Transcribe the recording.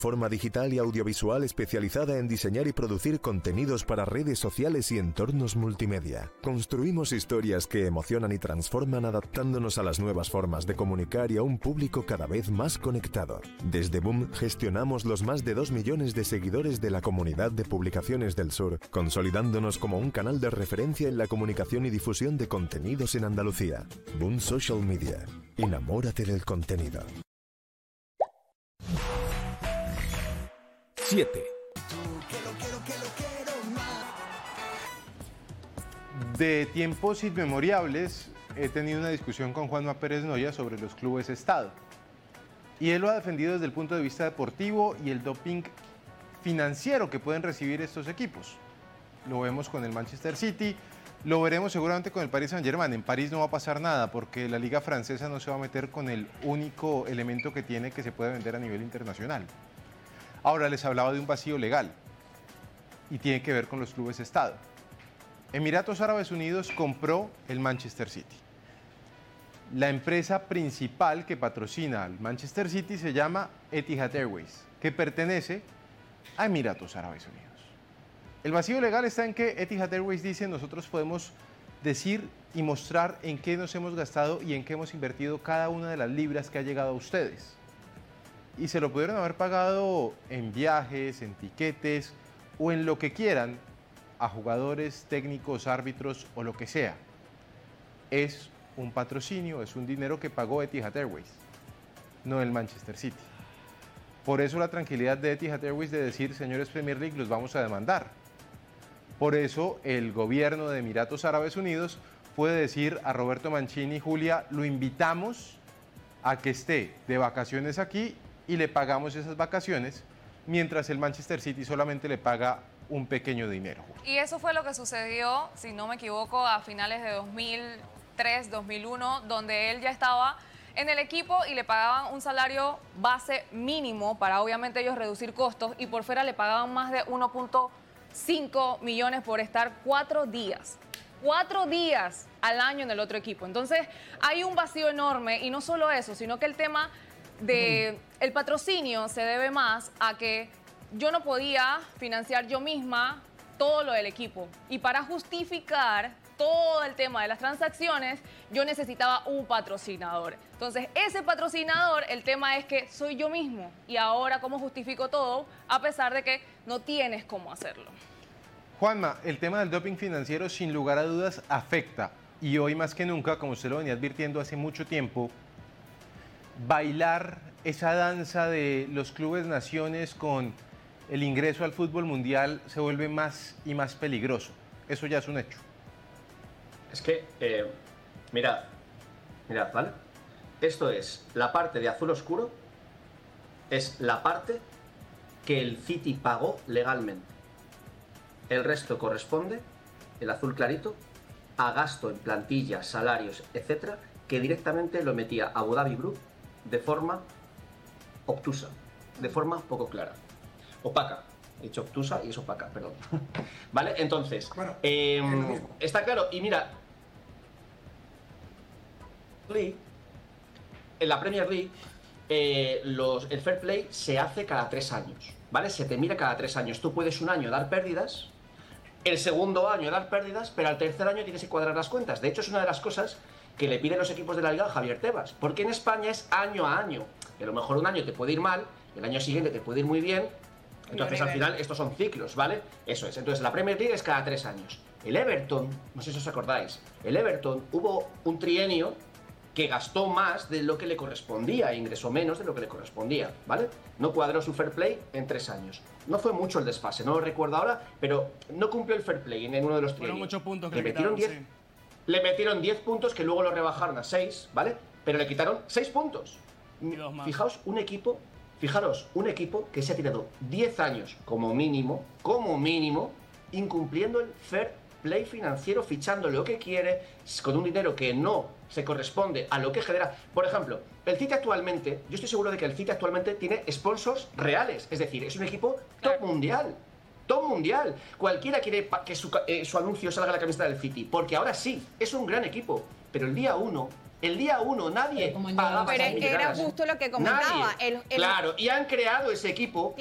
Forma digital y audiovisual especializada en diseñar y producir contenidos para redes sociales y entornos multimedia. Construimos historias que emocionan y transforman adaptándonos a las nuevas formas de comunicar y a un público cada vez más conectado. Desde Boom gestionamos los más de 2 millones de seguidores de la comunidad de publicaciones del sur, consolidándonos como un canal de referencia en la comunicación y difusión de contenidos en Andalucía. Boom Social Media. Enamórate del contenido. 7. De tiempos inmemorables he tenido una discusión con Juanma Pérez Noya sobre los clubes Estado. Y él lo ha defendido desde el punto de vista deportivo y el doping financiero que pueden recibir estos equipos. Lo vemos con el Manchester City, lo veremos seguramente con el Paris Saint-Germain. En París no va a pasar nada porque la liga francesa no se va a meter con el único elemento que tiene que se puede vender a nivel internacional. Ahora les hablaba de un vacío legal y tiene que ver con los clubes Estado. Emiratos Árabes Unidos compró el Manchester City. La empresa principal que patrocina al Manchester City se llama Etihad Airways, que pertenece a Emiratos Árabes Unidos. El vacío legal está en que Etihad Airways dice: nosotros podemos decir y mostrar en qué nos hemos gastado y en qué hemos invertido cada una de las libras que ha llegado a ustedes. Y se lo pudieron haber pagado en viajes, en tiquetes o en lo que quieran a jugadores, técnicos, árbitros o lo que sea. Es un patrocinio, es un dinero que pagó Etihad Airways, no el Manchester City. Por eso la tranquilidad de Etihad Airways de decir: señores Premier League, los vamos a demandar. Por eso el gobierno de Emiratos Árabes Unidos puede decir a Roberto Mancini: Julia, lo invitamos a que esté de vacaciones aquí y le pagamos esas vacaciones, mientras el Manchester City solamente le paga un pequeño dinero. Y eso fue lo que sucedió, si no me equivoco, a finales de 2003, 2001, donde él ya estaba en el equipo y le pagaban un salario base mínimo para obviamente ellos reducir costos, y por fuera le pagaban más de 1.5 millones por estar 4 días. 4 días al año en el otro equipo. Entonces hay un vacío enorme, y no solo eso, sino que el tema del patrocinio se debe más a que yo no podía financiar yo misma todo lo del equipo, y para justificar todo el tema de las transacciones yo necesitaba un patrocinador. Entonces ese patrocinador, el tema es que soy yo mismo, y ahora ¿cómo justifico todo a pesar de que no tienes cómo hacerlo? Juanma, el tema del doping financiero sin lugar a dudas afecta, y hoy más que nunca, como usted lo venía advirtiendo hace mucho tiempo, bailar esa danza de los clubes naciones con el ingreso al fútbol mundial se vuelve más y más peligroso. Eso ya es un hecho. Es que, mirad, ¿vale? Esto es la parte de azul oscuro, es la parte que el City pagó legalmente. El resto corresponde, el azul clarito, a gasto en plantillas, salarios, etcétera, que directamente lo metía Abu Dhabi Group de forma obtusa, de forma poco clara. Opaca. He dicho obtusa y es opaca, perdón. ¿Vale? Entonces, bueno, está claro. Y mira, en la Premier League, el fair play se hace cada 3 años, ¿vale? Se te mira cada 3 años. Tú puedes un año dar pérdidas, el segundo año dar pérdidas, pero al tercer año tienes que cuadrar las cuentas. De hecho, es una de las cosas que le piden los equipos de la Liga a Javier Tebas, porque en España es año a año. A lo mejor un año te puede ir mal, el año siguiente te puede ir muy bien. Entonces al final estos son ciclos, ¿vale? Eso es. Entonces la Premier League es cada 3 años. El Everton, no sé si os acordáis, el Everton hubo un trienio que gastó más de lo que le correspondía e ingresó menos de lo que le correspondía, ¿vale? No cuadró su fair play en 3 años. No fue mucho el desfase, no lo recuerdo ahora, pero no cumplió el fair play en uno de los trienios. Fueron 8 puntos que le metieron 10, sí. Le metieron 10 puntos que luego lo rebajaron a 6, ¿vale? Pero le quitaron 6 puntos. Fijaos, un equipo que se ha tirado 10 años como mínimo, incumpliendo el fair play financiero, fichando lo que quiere, con un dinero que no se corresponde a lo que genera. Por ejemplo, el City actualmente, yo estoy seguro de que el City actualmente tiene sponsors reales, es decir, es un equipo top mundial. Top mundial. Cualquiera quiere que su anuncio salga en la camiseta del City, porque ahora sí, es un gran equipo. Pero el día 1 El día 1 nadie pagaba Pero esas era millonadas. justo lo que comentaba. Nadie. Claro, y han creado ese equipo